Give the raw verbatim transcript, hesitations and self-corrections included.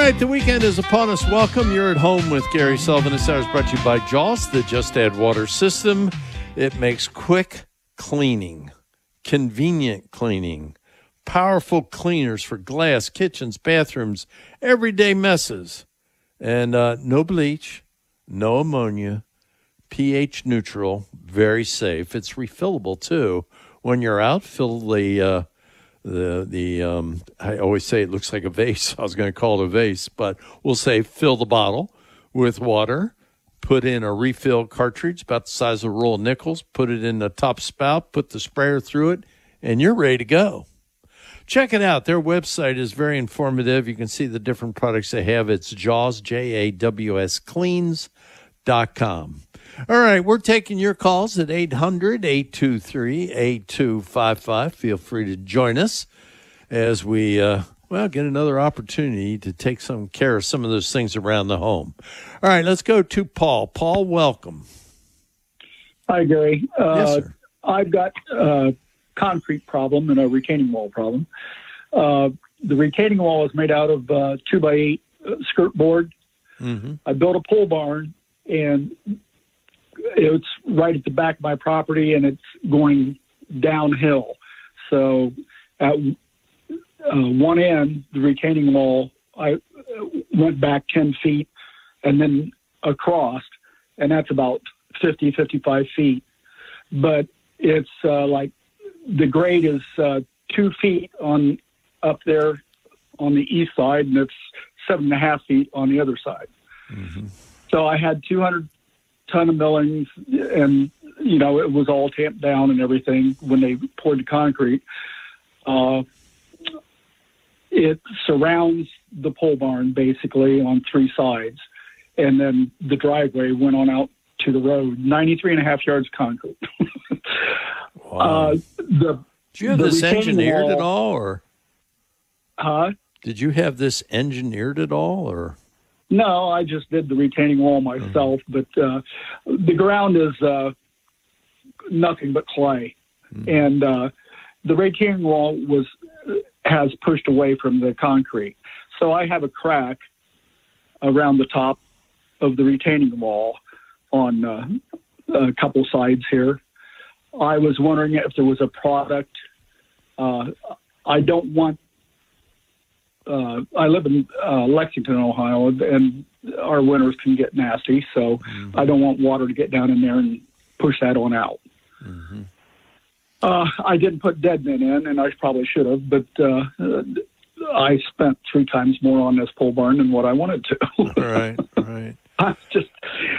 right, the weekend is upon us. Welcome. You're at home with Gary Sullivan. This hour is brought to you by Joss, the Just Add Water system. It makes quick cleaning, convenient cleaning, powerful cleaners for glass, kitchens, bathrooms, everyday messes. And uh, no bleach, no ammonia, pH neutral, very safe. It's refillable, too. When you're out, fill the... Uh, The, the um, I always say it looks like a vase. I was going to call it a vase, but we'll say fill the bottle with water, put in a refill cartridge about the size of a roll of nickels, put it in the top spout, put the sprayer through it, and you're ready to go. Check it out. Their website is very informative. You can see the different products they have. It's Jaws, J A W S, cleans dot com. All right, we're taking your calls at eight hundred, eight two three, eight two five five. Feel free to join us as we, uh, well, get another opportunity to take some care of some of those things around the home. All right, let's go to Paul. Paul, welcome. Hi, Gary. Uh, yes, sir. I've got a concrete problem and a retaining wall problem. Uh, the retaining wall is made out of uh, two by eight skirt board. Mm-hmm. I built a pole barn, and it's right at the back of my property, and it's going downhill. So at uh, one end, the retaining wall, I went back ten feet and then across, and that's about fifty, fifty-five feet. But it's uh, like the grade is uh, two feet on up there on the east side, and it's seven and a half feet on the other side. Mm-hmm. So I had two hundred ton of millings, and you know it was all tamped down and everything when they poured the concrete. Uh, it surrounds the pole barn basically on three sides, and then the driveway went on out to the road. ninety-three and a half yards of concrete. Wow. Uh, the, Did you have this engineered wall, at all, or? Huh? Did you have this engineered at all, or? No, I just did the retaining wall myself, mm-hmm. but uh, the ground is uh, nothing but clay, mm-hmm. and uh, the retaining wall was has pushed away from the concrete. So I have a crack around the top of the retaining wall on uh, a couple sides here. I was wondering if there was a product. Uh, I don't want Uh, I live in uh, Lexington, Ohio, and our winters can get nasty, so mm-hmm. I don't want water to get down in there and push that on out. Mm-hmm. Uh, I didn't put dead men in, and I probably should have, but uh, I spent three times more on this pole barn than what I wanted to. Right, right. I'm just